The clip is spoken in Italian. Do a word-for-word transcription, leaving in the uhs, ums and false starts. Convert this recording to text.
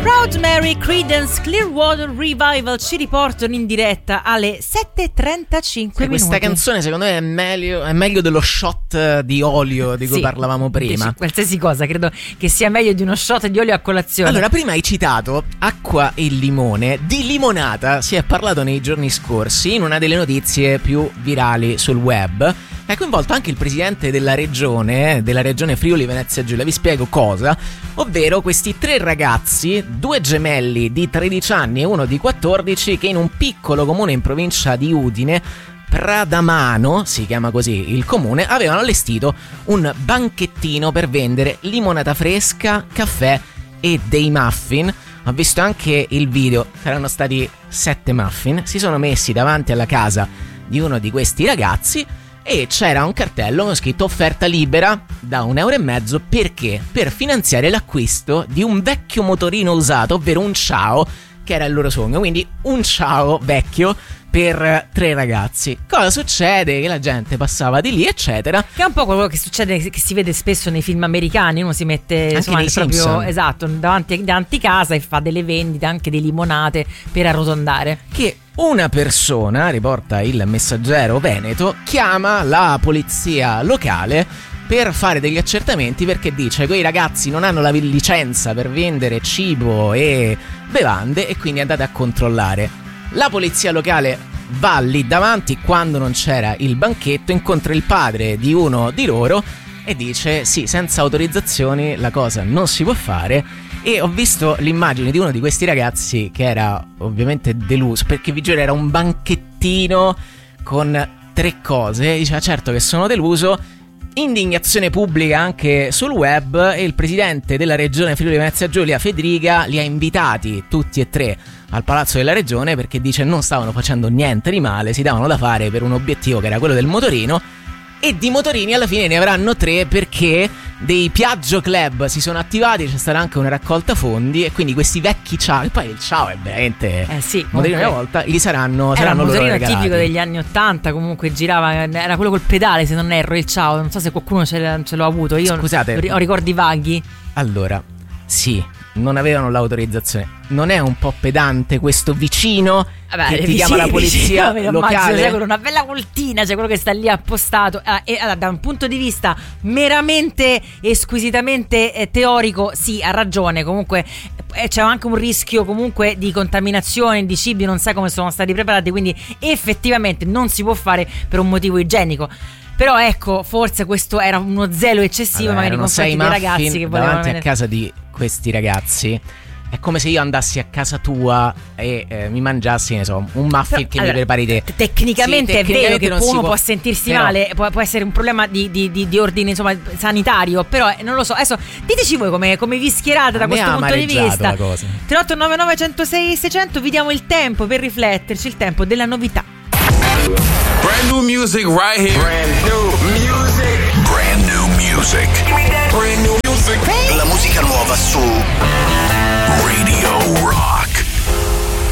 Proud Mary, Creedence Clearwater Revival ci riportano in diretta alle sette e trentacinque sì, minuti. Questa canzone secondo me è meglio, è meglio dello shot di olio di cui sì, parlavamo prima. Dici, qualsiasi cosa, credo che sia meglio di uno shot di olio a colazione. Allora, prima hai citato acqua e limone. Di limonata si è parlato nei giorni scorsi in una delle notizie più virali sul web. È coinvolto anche il presidente della regione, della regione Friuli Venezia Giulia. Vi spiego cosa, ovvero questi tre ragazzi, due gemelli di tredici anni e uno di quattordici, che in un piccolo comune in provincia di Udine, Pradamano, si chiama così il comune, avevano allestito un banchettino per vendere limonata fresca, caffè e dei muffin. Ho visto anche il video, erano stati sette muffin, si sono messi davanti alla casa di uno di questi ragazzi e c'era un cartello con scritto offerta libera da un euro e mezzo. Perché? Per finanziare l'acquisto di un vecchio motorino usato, ovvero un Ciao, che era il loro sogno. Quindi un Ciao vecchio per tre ragazzi. Cosa succede? Che la gente passava di lì, eccetera. Che è un po' quello che succede, che si vede spesso nei film americani. Uno si mette anche insomma, nei proprio Simpson. Esatto, davanti, davanti casa e fa delle vendite, anche di limonate per arrotondare. Che una persona, riporta il Messaggero Veneto, chiama la polizia locale per fare degli accertamenti, perché dice quei ragazzi non hanno la licenza per vendere cibo e bevande e quindi andate a controllare. La polizia locale va lì davanti quando non c'era il banchetto, incontra il padre di uno di loro e dice sì, senza autorizzazioni la cosa non si può fare. E ho visto l'immagine di uno di questi ragazzi che era ovviamente deluso, perché vi giuro era un banchettino con tre cose. Diceva certo che sono deluso. Indignazione pubblica anche sul web, e il presidente della regione Friuli Venezia Giulia, Federica, li ha invitati tutti e tre al palazzo della regione, perché dice non stavano facendo niente di male, si davano da fare per un obiettivo che era quello del motorino. E di motorini alla fine ne avranno tre, perché dei Piaggio Club si sono attivati, c'è stata anche una raccolta fondi, e quindi questi vecchi Ciao, e poi il Ciao è veramente eh sì, motorino una volta, gli saranno, era saranno un motorino loro regalati. tipico degli anni ottanta, comunque girava, era quello col pedale se non erro, il Ciao, non so se qualcuno ce, ce l'ho avuto, io Scusate, ho ricordi vaghi. Allora, sì, non avevano l'autorizzazione. Non è un po' pedante questo vicino Vabbè, che ti vicino, chiama la polizia vicino, locale? C'è una bella voltina, c'è quello che sta lì appostato. Ah, e allora, da un punto di vista meramente e squisitamente eh, teorico, sì, ha ragione. Comunque eh, c'è anche un rischio comunque di contaminazione di cibi, non sai come sono stati preparati, quindi effettivamente non si può fare per un motivo igienico. Però ecco, forse questo era uno zelo eccessivo, allora, magari nei confronti dei ragazzi che volevano davanti venire. a casa di questi ragazzi. È come se io andassi a casa tua e eh, mi mangiassi, ne so, un muffin però, che allora, mi prepari te. Tecnicamente, sì, tecnicamente è vero che uno può, può sentirsi però, male, può, può essere un problema di, di, di, di ordine insomma sanitario, però eh, non lo so. Adesso diteci voi come, come vi schierate da questo punto di vista. tre otto nove nove uno zero sei sei zero zero, vi diamo il tempo per rifletterci, il tempo della novità. Brand new music right here. Brand new music.